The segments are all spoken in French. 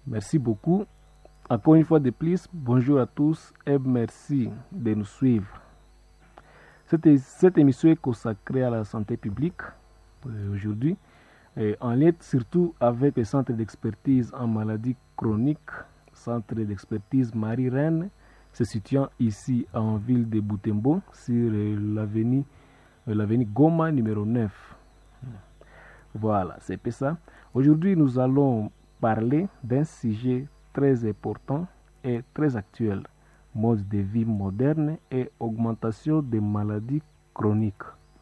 Merci beaucoup. Encore une fois de plus, bonjour à tous et merci de nous suivre. Cette émission est consacrée à la santé publique aujourd'hui, en lien surtout avec le centre d'expertise en maladies chroniques, centre d'expertise Marie-Reine, se situant ici en ville de Butembo, sur l'avenue Goma numéro 9. Voilà, c'est ça. Aujourd'hui, nous allons parler d'un sujet très important et très actuel, mode de vie moderne et augmentation des maladies chroniques.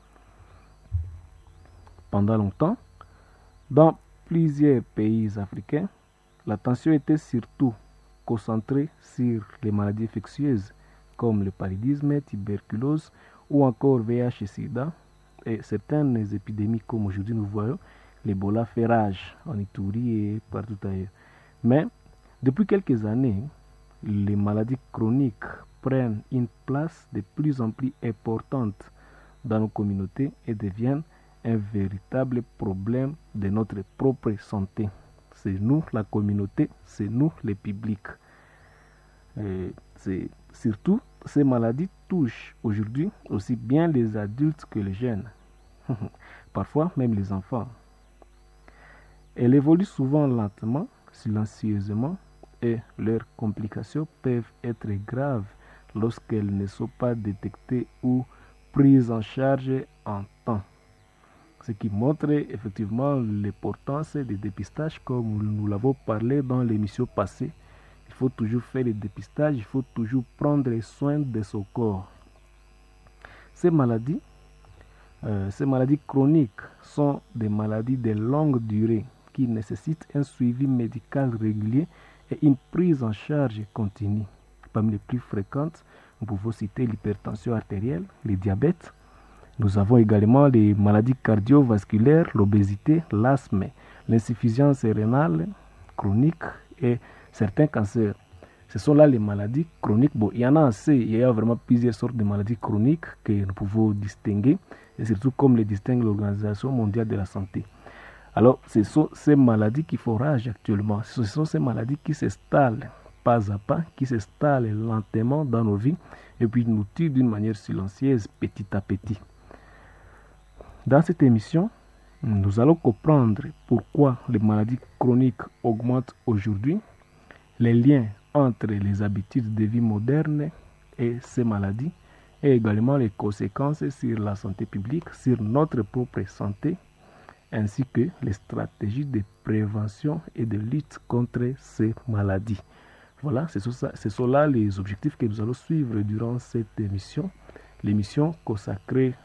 Pendant longtemps, dans plusieurs pays africains, l'attention était surtout concentrée sur les maladies infectieuses comme le paludisme, tuberculose ou encore VIH et SIDA et certaines épidémies comme aujourd'hui nous voyons l'Ebola fait rage en Ituri et partout ailleurs. Mais depuis quelques années, les maladies chroniques prennent une place de plus en plus importante dans nos communautés et deviennent un véritable problème de notre propre santé. C'est nous, la communauté, c'est nous, les publics. Surtout, ces maladies touchent aujourd'hui aussi bien les adultes que les jeunes, parfois même les enfants. Elles évoluent souvent lentement, silencieusement, et leurs complications peuvent être graves lorsqu'elles ne sont pas détectées ou prises en charge en temps. Ce qui montre effectivement l'importance des dépistages comme nous l'avons parlé dans l'émission passée. Il faut toujours faire des dépistages, il faut toujours prendre soin de son corps. Ces maladies chroniques sont des maladies de longue durée qui nécessitent un suivi médical régulier et une prise en charge continue. Parmi les plus fréquentes, nous pouvons citer l'hypertension artérielle, le diabète. Nous avons également les maladies cardiovasculaires, l'obésité, l'asthme, l'insuffisance rénale chronique et certains cancers. Ce sont là les maladies chroniques. Bon, il y en a assez, il y a vraiment plusieurs sortes de maladies chroniques que nous pouvons distinguer, et surtout comme les distingue l'Organisation mondiale de la santé. Alors, ce sont ces maladies qui font rage actuellement. Ce sont ces maladies qui s'installent pas à pas, qui s'installent lentement dans nos vies et puis nous tuent d'une manière silencieuse petit à petit. Dans cette émission, nous allons comprendre pourquoi les maladies chroniques augmentent aujourd'hui, les liens entre les habitudes de vie modernes et ces maladies, et également les conséquences sur la santé publique, sur notre propre santé, ainsi que les stratégies de prévention et de lutte contre ces maladies. Voilà, ce sont là les objectifs que nous allons suivre durant cette émission, l'émission consacrée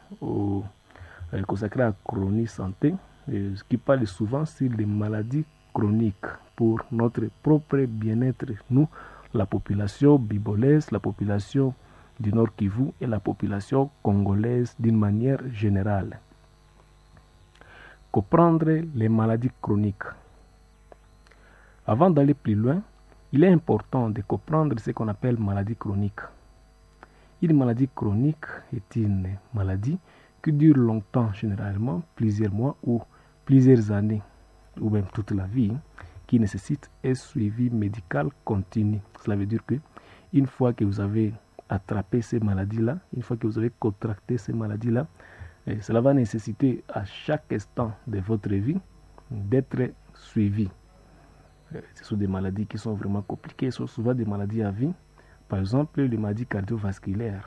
à la chronique santé, qui parle souvent sur les maladies chroniques pour notre propre bien-être, nous, la population bibolaise, la population du Nord Kivu et la population congolaise d'une manière générale. Comprendre les maladies chroniques. Avant d'aller plus loin, il est important de comprendre ce qu'on appelle maladie chronique. Une maladie chronique est une maladie qui dure longtemps, généralement plusieurs mois ou plusieurs années, ou même toute la vie, qui nécessite un suivi médical continu. Cela veut dire que une fois que vous avez attrapé ces maladies-là, une fois que vous avez contracté ces maladies-là, cela va nécessiter à chaque instant de votre vie d'être suivi. Ce sont des maladies qui sont vraiment compliquées, ce sont souvent des maladies à vie. Par exemple, les maladies cardiovasculaires.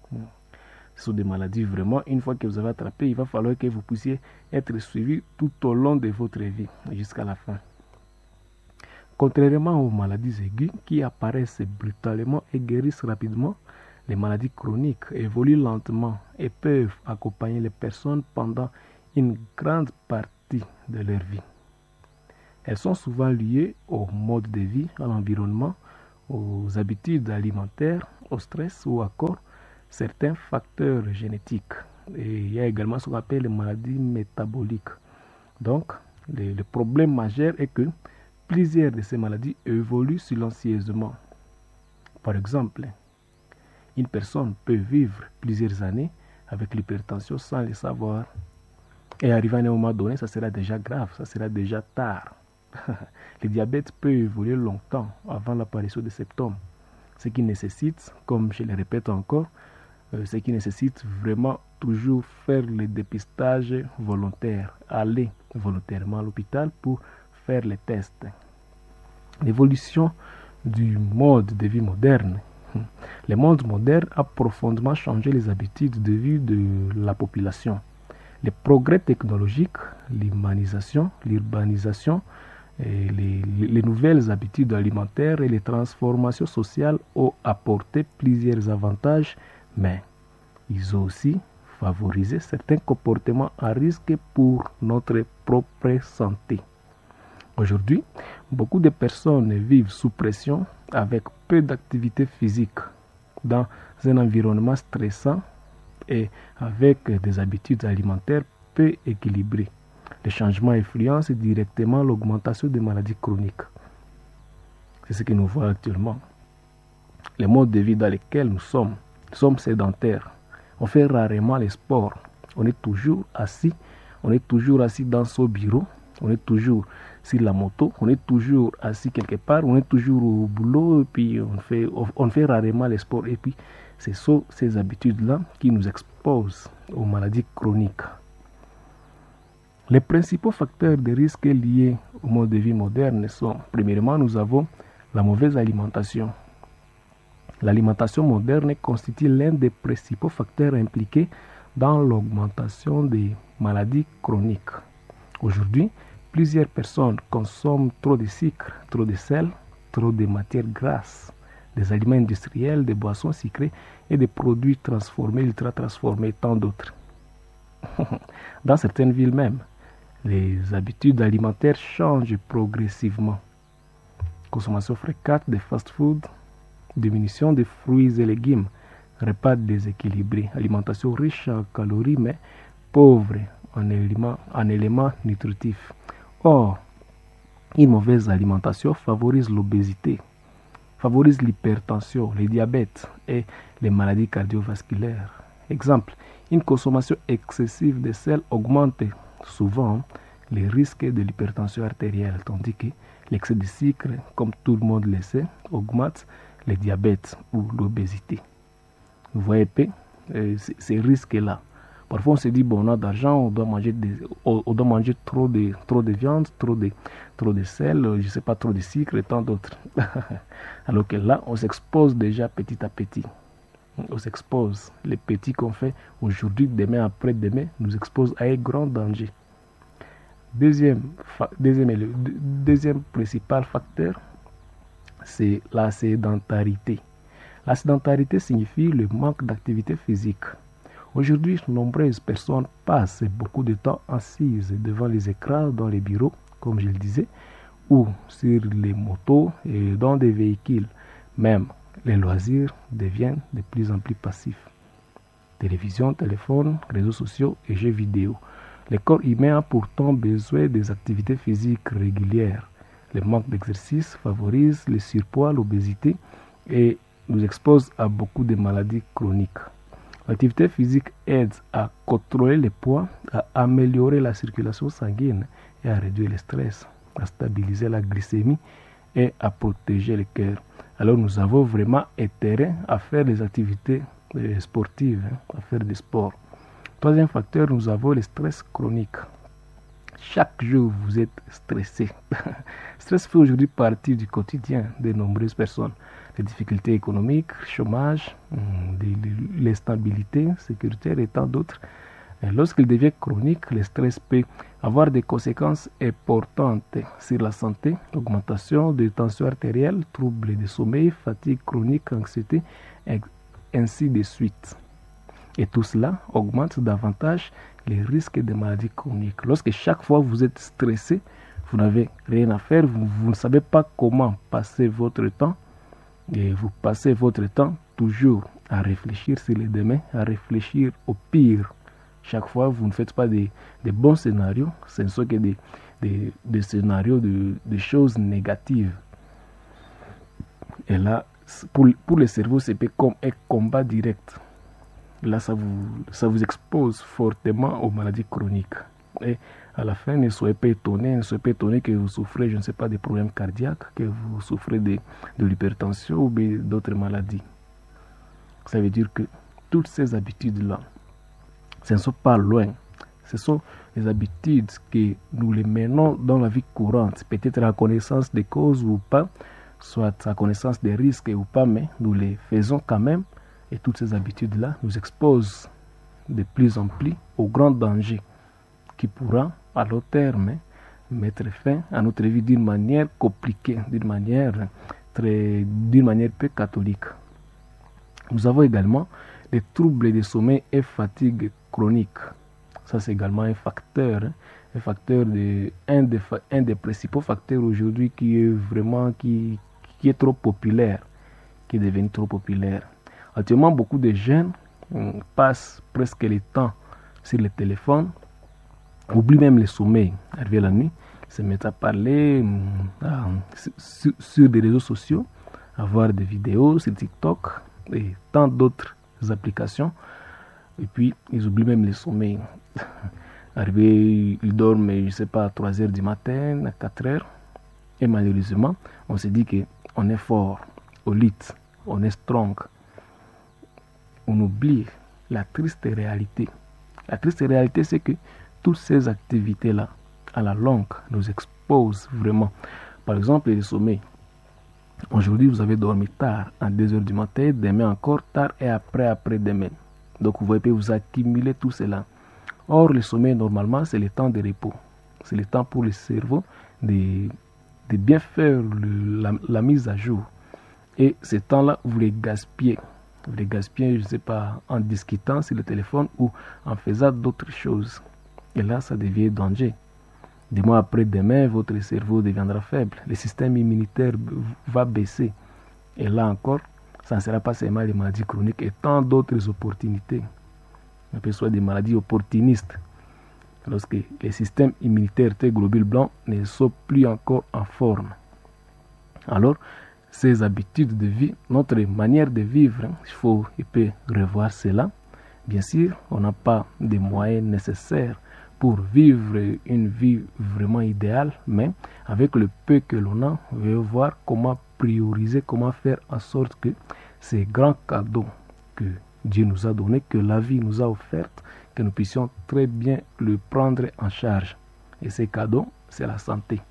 Ce sont des maladies vraiment, une fois que vous avez attrapé, il va falloir que vous puissiez être suivi tout au long de votre vie, jusqu'à la fin. Contrairement aux maladies aiguës qui apparaissent brutalement et guérissent rapidement, les maladies chroniques évoluent lentement et peuvent accompagner les personnes pendant une grande partie de leur vie. Elles sont souvent liées au mode de vie, à l'environnement, aux habitudes alimentaires, au stress ou encore certains facteurs génétiques. Et il y a également ce qu'on appelle les maladies métaboliques. Donc, le problème majeur est que plusieurs de ces maladies évoluent silencieusement. Par exemple, une personne peut vivre plusieurs années avec l'hypertension sans le savoir. Et arrivé à un moment donné, ça sera déjà grave, ça sera déjà tard. Le diabète peut évoluer longtemps avant l'apparition des symptômes, ce qui nécessite, comme je le répète encore, ce qui nécessite vraiment toujours faire le dépistage volontaire, aller volontairement à l'hôpital pour faire les tests. L'évolution du mode de vie moderne. Le monde moderne a profondément changé les habitudes de vie de la population. Les progrès technologiques, l'urbanisation, les nouvelles habitudes alimentaires et les transformations sociales ont apporté plusieurs avantages, mais ils ont aussi favorisé certains comportements à risque pour notre propre santé. Aujourd'hui, beaucoup de personnes vivent sous pression avec peu d'activité physique, dans un environnement stressant et avec des habitudes alimentaires peu équilibrées. Les changements influencent directement l'augmentation des maladies chroniques. C'est ce que nous voyons actuellement. Le mode de vie dans lequel nous sommes sédentaires. On fait rarement les sports. On est toujours assis dans son bureau. On est toujours sur la moto. On est toujours assis quelque part. On est toujours au boulot. Et puis on fait rarement les sports. Et puis ce sont ces habitudes-là qui nous exposent aux maladies chroniques. Les principaux facteurs de risque liés au mode de vie moderne sont, premièrement, nous avons la mauvaise alimentation. L'alimentation moderne constitue l'un des principaux facteurs impliqués dans l'augmentation des maladies chroniques. Aujourd'hui, plusieurs personnes consomment trop de sucre, trop de sel, trop de matières grasses, des aliments industriels, des boissons sucrées et des produits transformés, ultra transformés, tant d'autres. Dans certaines villes même, les habitudes alimentaires changent progressivement. Consommation fréquente de fast-food, diminution des fruits et légumes, repas déséquilibrés, alimentation riche en calories mais pauvre en éléments nutritifs. Or, une mauvaise alimentation favorise l'obésité, favorise l'hypertension, le diabète et les maladies cardiovasculaires. Exemple, une consommation excessive de sel augmente souvent les risques de l'hypertension artérielle, tandis que l'excès de sucre, comme tout le monde le sait, augmente le diabète ou l'obésité. Vous voyez ces risques-là. Parfois, on se dit, bon, on a d'argent, on doit manger trop de viande, trop de sel, je ne sais pas, trop de sucre et tant d'autres. Alors que là, on s'expose déjà petit à petit. On s'expose. Les petits qu'on fait aujourd'hui, demain, après-demain, nous expose à un grand danger. Deuxième principal facteur, c'est la sédentarité. La sédentarité signifie le manque d'activité physique. Aujourd'hui, nombreuses personnes passent beaucoup de temps assises devant les écrans dans les bureaux, comme je le disais, ou sur les motos et dans des véhicules. Même les loisirs deviennent de plus en plus passifs. Télévision, téléphone, réseaux sociaux et jeux vidéo. Le corps humain a pourtant besoin des activités physiques régulières. Le manque d'exercice favorise le surpoids, l'obésité et nous expose à beaucoup de maladies chroniques. L'activité physique aide à contrôler le poids, à améliorer la circulation sanguine et à réduire le stress, à stabiliser la glycémie et à protéger le cœur. Alors nous avons vraiment intérêt à faire des activités sportives, à faire du sport. Troisième facteur, nous avons le stress chronique. Chaque jour, vous êtes stressé. Le stress fait aujourd'hui partie du quotidien de nombreuses personnes. Les difficultés économiques, le chômage, l'instabilité sécuritaire et tant d'autres. Lorsqu'il devient chronique, le stress peut avoir des conséquences importantes sur la santé, augmentation de tension artérielle, troubles de sommeil, fatigue chronique, anxiété, et ainsi de suite. Et tout cela augmente davantage les risques de maladies chroniques. Lorsque chaque fois vous êtes stressé, vous n'avez rien à faire, vous ne savez pas comment passer votre temps, et vous passez votre temps toujours à réfléchir sur les demain, à réfléchir au pire. Chaque fois, vous ne faites pas des bons scénarios, ce ne sont que des scénarios de choses négatives. Et là, pour le cerveau, c'est comme un combat direct. Là, ça vous expose fortement aux maladies chroniques. Et à la fin, ne soyez pas étonnés, que vous souffrez, je ne sais pas, des problèmes cardiaques, que vous souffrez de l'hypertension ou d'autres maladies. Ça veut dire que toutes ces habitudes-là, ce ne sont pas loin. Ce sont les habitudes que nous les menons dans la vie courante, peut-être à connaissance des causes ou pas, soit à connaissance des risques ou pas, mais nous les faisons quand même. Et toutes ces habitudes-là nous exposent de plus en plus aux grands dangers qui pourra, à long terme, mettre fin à notre vie d'une manière compliquée, d'une manière peu catholique. Nous avons également les troubles de sommeil et fatigue chronique. Ça, c'est également un facteur un des principaux facteurs aujourd'hui qui est trop populaire, qui est devenu trop populaire. Actuellement, beaucoup de jeunes passent presque le temps sur le téléphone, oublient même le sommeil. Arrivé la nuit, se mettent à parler sur des réseaux sociaux, à voir des vidéos sur TikTok et tant d'autres applications. Et puis, ils oublient même le sommeil. Arrivé, ils dorment, je ne sais pas, à 3 heures du matin, à 4 heures. Et malheureusement, on se dit qu'on est fort, au lit, on est strong. On oublie la triste réalité. La triste réalité, c'est que toutes ces activités-là, à la longue, nous exposent vraiment. Par exemple, le sommeil. Aujourd'hui, vous avez dormi tard, à 2 heures du matin, demain encore tard et après-demain. Donc, vous voyez, vous accumulez tout cela. Or, le sommeil, normalement, c'est le temps de repos. C'est le temps pour le cerveau de bien faire la mise à jour. Et ce temps-là, vous les gaspillez. Vous les gaspillez, je ne sais pas, en discutant sur le téléphone ou en faisant d'autres choses. Et là, ça devient danger. Des mois après demain, votre cerveau deviendra faible. Le système immunitaire va baisser. Et là encore, ça ne sera pas seulement les maladies chroniques et tant d'autres opportunités. On peut soit des maladies opportunistes. Lorsque les systèmes immunitaires des globules blancs ne sont plus encore en forme. Alors, ces habitudes de vie, notre manière de vivre, il peut revoir cela. Bien sûr, on n'a pas des moyens nécessaires pour vivre une vie vraiment idéale, mais avec le peu que l'on a, on veut voir comment prioriser, comment faire en sorte que ces grands cadeaux que Dieu nous a donnés, que la vie nous a offerts, que nous puissions très bien le prendre en charge. Et ces cadeaux, c'est la santé.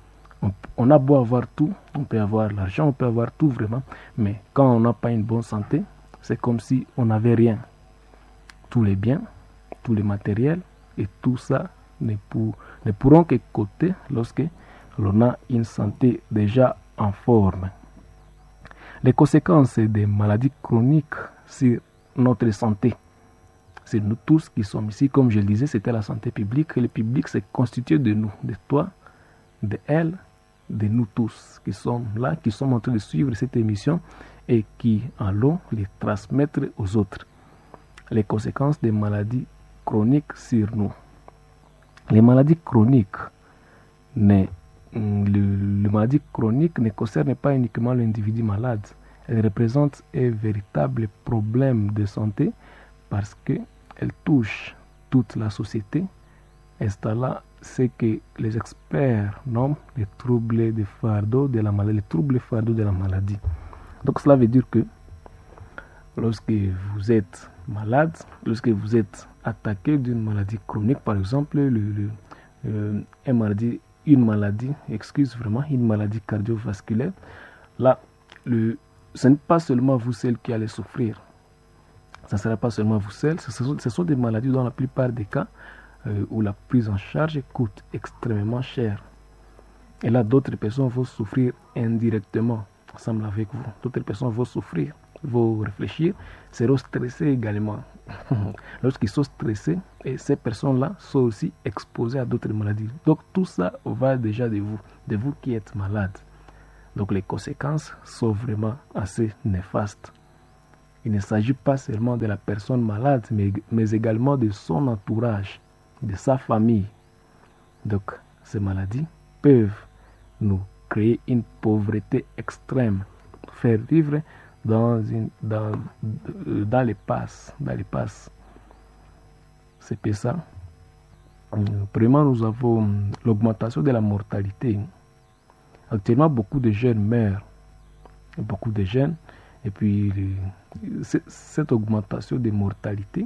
On a beau avoir tout, on peut avoir l'argent, on peut avoir tout vraiment, mais quand on n'a pas une bonne santé, c'est comme si on n'avait rien. Tous les biens, tous les matériels et tout ça ne pourront que coûter lorsque l'on a une santé déjà en forme. Les conséquences des maladies chroniques sur notre santé, c'est nous tous qui sommes ici, comme je le disais, c'était la santé publique. Et le public, c'est constitué de nous, de toi, de elle, de nous tous qui sommes là, qui sommes en train de suivre cette émission et qui allons les transmettre aux autres. Les conséquences des maladies chroniques sur nous. Les maladies chroniques, les maladies chroniques ne concernent pas uniquement l'individu malade. Elles représentent un véritable problème de santé parce qu'elles touchent toute la société. Et cela, c'est que les experts nomment les troubles de fardeau de la maladie, les troubles fardeau de la maladie. Donc cela veut dire que lorsque vous êtes malade, lorsque vous êtes attaqué d'une maladie chronique, par exemple, une maladie cardiovasculaire, là, ce n'est pas seulement vous seul qui allez souffrir. Ça ne sera pas seulement vous seul. Ce sont des maladies dans la plupart des cas où la prise en charge coûte extrêmement cher. Et là, d'autres personnes vont souffrir indirectement, ensemble avec vous. D'autres personnes vont souffrir, vont réfléchir, seront stressées également. Lorsqu'ils sont stressés, et ces personnes-là sont aussi exposées à d'autres maladies. Donc tout ça va déjà de vous qui êtes malade. Donc les conséquences sont vraiment assez néfastes. Il ne s'agit pas seulement de la personne malade, mais également de son entourage, de sa famille. Donc ces maladies peuvent nous créer une pauvreté extrême, faire vivre dans les passes. C'est ça. Premièrement, nous avons l'augmentation de la mortalité. Actuellement, beaucoup de jeunes meurent, beaucoup de jeunes, et puis cette augmentation de mortalité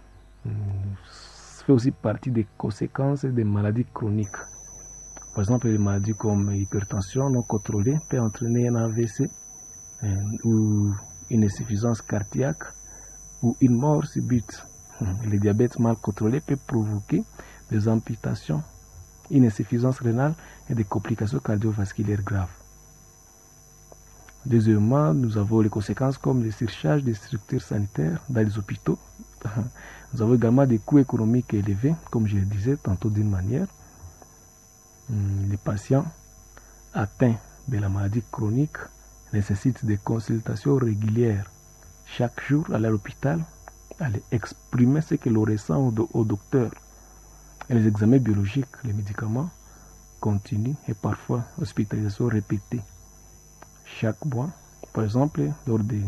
fait aussi partie des conséquences des maladies chroniques. Par exemple, les maladies comme l'hypertension non contrôlée peut entraîner un AVC ou une insuffisance cardiaque ou une mort subite. Le diabète mal contrôlé peut provoquer des amputations, une insuffisance rénale et des complications cardiovasculaires graves. Deuxièmement, nous avons les conséquences comme le surcharge des structures sanitaires dans les hôpitaux. Nous avons également des coûts économiques élevés, comme je le disais tantôt d'une manière. Les patients atteints de la maladie chronique nécessitent des consultations régulières chaque jour à l'hôpital, aller exprimer ce que l'on ressent au docteur. Et les examens biologiques, les médicaments continus et parfois hospitalisation répétée chaque mois. Par exemple, lors de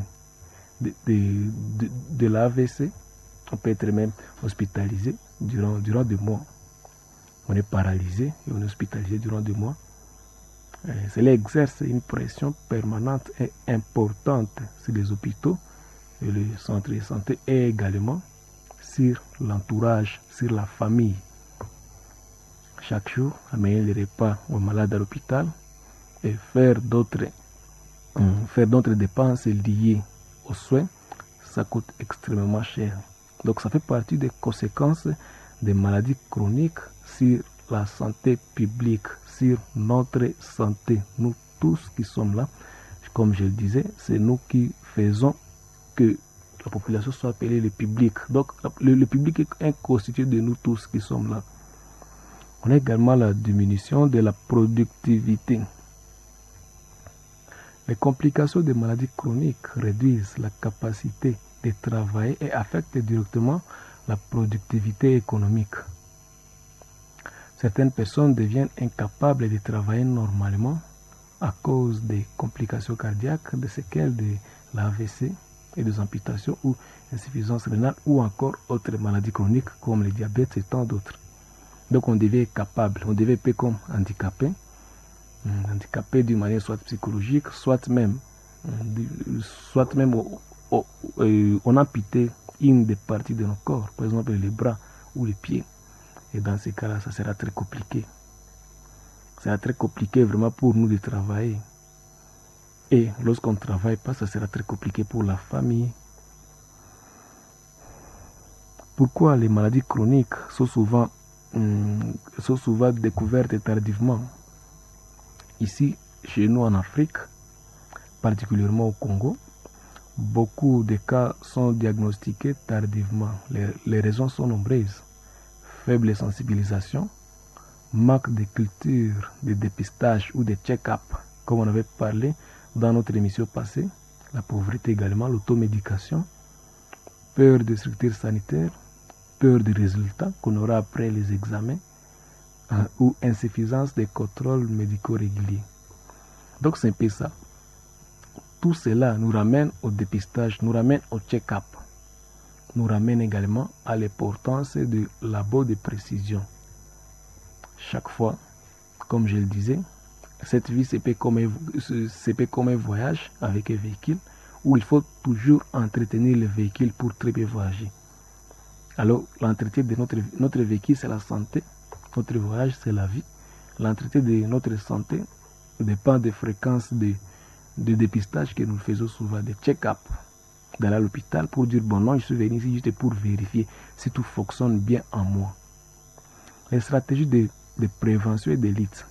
l'AVC, on peut être même hospitalisé durant 2 mois. On est paralysé et on est hospitalisé durant 2 mois. Cela exerce une pression permanente et importante sur les hôpitaux et les centres de santé et également sur l'entourage, sur la famille. Chaque jour, amener les repas aux malades à l'hôpital et faire d'autres dépenses liées aux soins, ça coûte extrêmement cher. Donc ça fait partie des conséquences des maladies chroniques sur la santé publique, sur notre santé. Nous tous qui sommes là, comme je le disais, c'est nous qui faisons que la population soit appelée le public. Donc le public est constitué de nous tous qui sommes là. On a également la diminution de la productivité. Les complications des maladies chroniques réduisent la capacité de travailler et affectent directement la productivité économique. Certaines personnes deviennent incapables de travailler normalement à cause des complications cardiaques, des séquelles de l'AVC et des amputations ou insuffisance rénale ou encore autres maladies chroniques comme le diabète et tant d'autres. Donc on devient capable, on devient peu comme handicapé d'une manière soit psychologique, soit même on amputé une des parties de nos corps, par exemple les bras ou les pieds. Et dans ces cas-là, ça sera très compliqué. Ça sera très compliqué vraiment pour nous de travailler. Et lorsqu'on ne travaille pas, ça sera très compliqué pour la famille. Pourquoi les maladies chroniques sont souvent découvertes tardivement? Ici, chez nous en Afrique, particulièrement au Congo, beaucoup de cas sont diagnostiqués tardivement. Les raisons sont nombreuses. Faible sensibilisation, manque de culture, de dépistage ou de check-up, comme on avait parlé dans notre émission passée, la pauvreté également, l'automédication, peur des structures sanitaires, peur des résultats qu'on aura après les examens, ou insuffisance des contrôles médicaux réguliers. Donc c'est un peu ça. Tout cela nous ramène au dépistage, nous ramène au check-up, nous ramène également à l'importance de labos de précision. Chaque fois, comme je le disais, cette vie c'est pas comme un voyage avec un véhicule où il faut toujours entretenir le véhicule pour très bien voyager. Alors l'entretien de notre véhicule c'est la santé. Notre voyage, c'est la vie. L'entretien de notre santé dépend des fréquences de dépistage que nous faisons souvent, des check-up d'aller à l'hôpital pour dire, bon non, je suis venu ici juste pour vérifier si tout fonctionne bien en moi. Les stratégies de prévention et de lutte.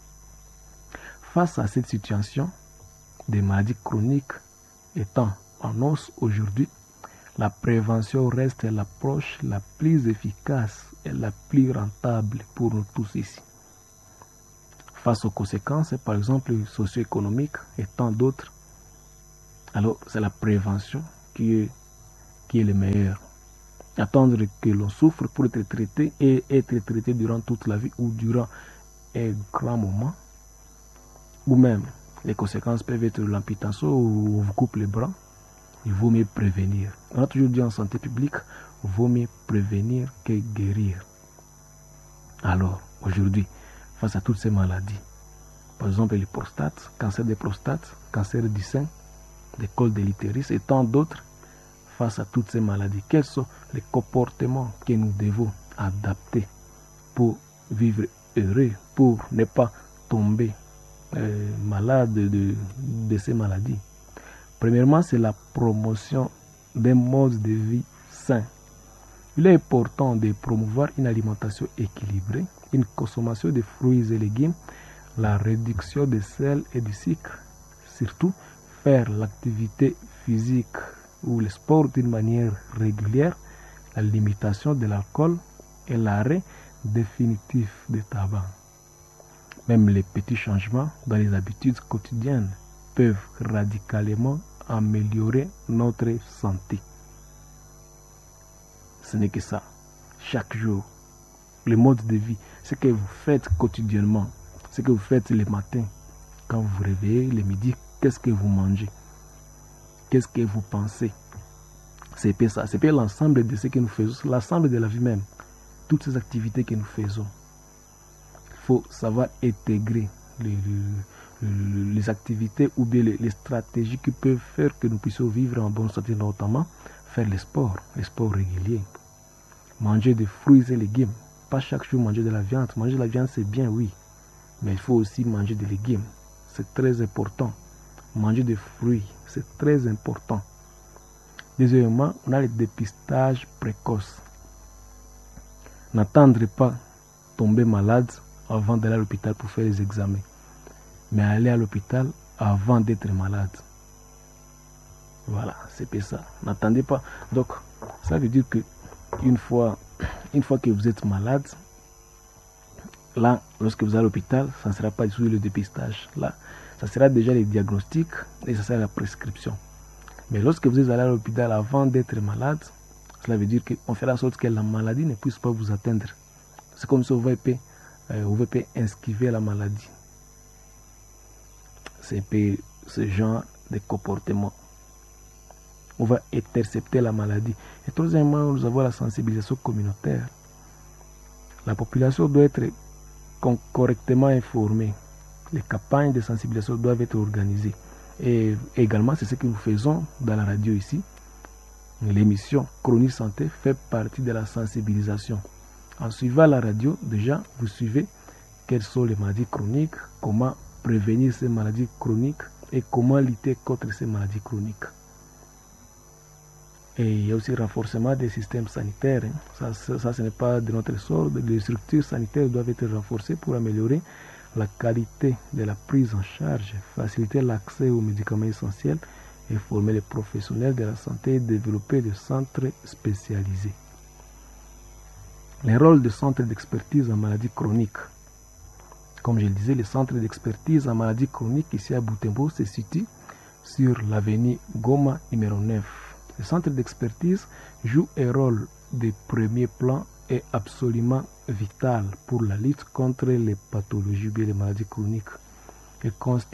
Face à cette situation des maladies chroniques étant en hausse aujourd'hui, la prévention reste l'approche la plus efficace et la plus rentable pour nous tous ici. Face aux conséquences, par exemple socio-économiques et tant d'autres, alors c'est la prévention qui est le meilleur. Attendre que l'on souffre pour être traité et être traité durant toute la vie ou durant un grand moment, ou même les conséquences peuvent être l'amputation ou on vous coupe les bras. Il vaut mieux prévenir. On a toujours dit en santé publique, il vaut mieux prévenir que guérir. Alors, aujourd'hui, face à toutes ces maladies, par exemple les prostates, cancer des prostates, cancer du sein, des cols de l'utérus et tant d'autres, face à toutes ces maladies, quels sont les comportements que nous devons adapter pour vivre heureux, pour ne pas tomber malade de ces maladies? Premièrement, c'est la promotion d'un mode de vie sain. Il est important de promouvoir une alimentation équilibrée, une consommation de fruits et légumes, la réduction de sel et du sucre, surtout faire l'activité physique ou le sport d'une manière régulière, la limitation de l'alcool et l'arrêt définitif du tabac. Même les petits changements dans les habitudes quotidiennes peuvent radicalement améliorer notre santé. Ce n'est que ça. Chaque jour, le mode de vie, ce que vous faites quotidiennement, ce que vous faites le matin, quand vous vous réveillez, le midi, qu'est-ce que vous mangez? Qu'est-ce que vous pensez? C'est pas ça. C'est pas l'ensemble de ce que nous faisons, l'ensemble de la vie même. Toutes ces activités que nous faisons. Il faut savoir intégrer les activités ou bien les stratégies qui peuvent faire que nous puissions vivre en bonne santé, notamment faire les sports réguliers. Manger des fruits et légumes. Pas chaque jour manger de la viande. Manger de la viande, c'est bien, oui. Mais il faut aussi manger des légumes. C'est très important. Manger des fruits, c'est très important. Deuxièmement, on a le dépistage précoce. N'attendez pas tomber malade avant d'aller à l'hôpital pour faire les examens. Mais aller à l'hôpital avant d'être malade. Voilà, c'est ça. N'attendez pas. Donc, ça veut dire que une fois que vous êtes malade, là, lorsque vous allez à l'hôpital, ça ne sera pas du tout le dépistage. Là, ça sera déjà le diagnostic et ça sera la prescription. Mais lorsque vous êtes allé à l'hôpital avant d'être malade, cela veut dire qu'on fera en sorte que la maladie ne puisse pas vous atteindre. C'est comme si vous pouvez esquiver la maladie. C'est un peu ce genre de comportement. On va intercepter la maladie. Et troisièmement, nous avons la sensibilisation communautaire. La population doit être correctement informée. Les campagnes de sensibilisation doivent être organisées. Et également, c'est ce que nous faisons dans la radio ici. L'émission Chronique Santé fait partie de la sensibilisation. En suivant la radio, déjà, vous suivez quelles sont les maladies chroniques, comment prévenir ces maladies chroniques et comment lutter contre ces maladies chroniques. Et il y a aussi le renforcement des systèmes sanitaires. Ça, ce n'est pas de notre sort. Les structures sanitaires doivent être renforcées pour améliorer la qualité de la prise en charge, faciliter l'accès aux médicaments essentiels et former les professionnels de la santé et développer des centres spécialisés. Les rôles de centres d'expertise en maladies chroniques. Comme je le disais, les centres d'expertise en maladies chroniques ici à Butembo se situent sur l'avenue Goma numéro 9. Le centre d'expertise joue un rôle de premier plan et absolument vital pour la lutte contre les pathologies et les maladies chroniques. Il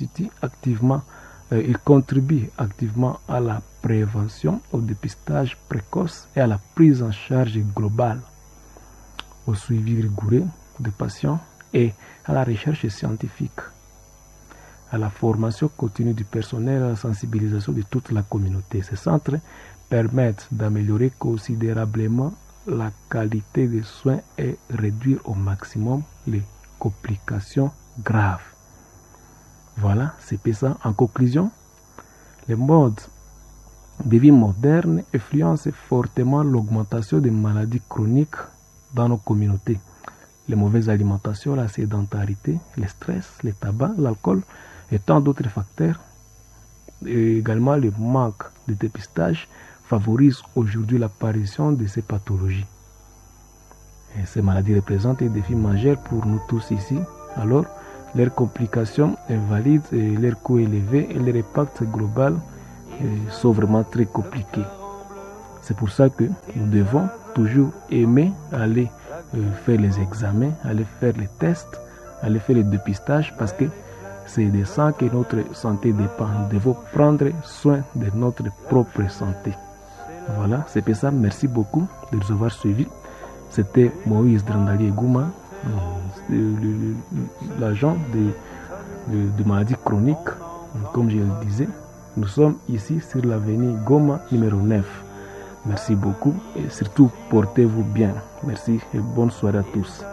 contribue activement à la prévention, au dépistage précoce et à la prise en charge globale, au suivi rigoureux des patients et à la recherche scientifique, à la formation continue du personnel et à la sensibilisation de toute la communauté. Ces centres permettent d'améliorer considérablement la qualité des soins et réduire au maximum les complications graves. Voilà, c'est ça. En conclusion, les modes de vie modernes influencent fortement l'augmentation des maladies chroniques dans nos communautés. Les mauvaises alimentations, la sédentarité, le stress, le tabac, l'alcool et tant d'autres facteurs, et également le manque de dépistage, favorisent aujourd'hui l'apparition de ces pathologies. Et ces maladies représentent un défi majeur pour nous tous ici. Alors, leurs complications invalides et leur coût élevé et leur impact global sont vraiment très compliqués. C'est pour ça que nous devons toujours aimer aller faire les examens, aller faire les tests, aller faire les dépistages parce que c'est de ça que notre santé dépend. Nous devons prendre soin de notre propre santé. Voilà, c'est ça. Merci beaucoup de nous avoir suivis. C'était Moïse Drandali Gouma l'agent de maladies chroniques, comme je le disais. Nous sommes ici sur l'avenue Goma numéro 9. Merci beaucoup et surtout portez-vous bien. Merci et bonne soirée à tous.